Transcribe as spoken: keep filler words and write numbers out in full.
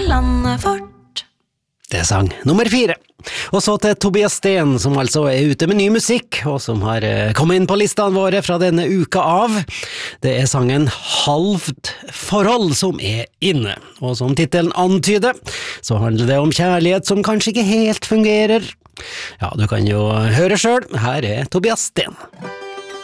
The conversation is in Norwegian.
landet vårt. Det sang nummer fire. Og så til Tobias Sten, som altså er ute med ny musikk, og som har kommet inn på listene våre fra denne uka av. Det er sangen Halvt forhold som er inne. Og som tittelen antyder, så handler det om kjærlighet som kanskje ikke helt fungerer. Ja, du kan jo høre selv. Her er Tobias Sten.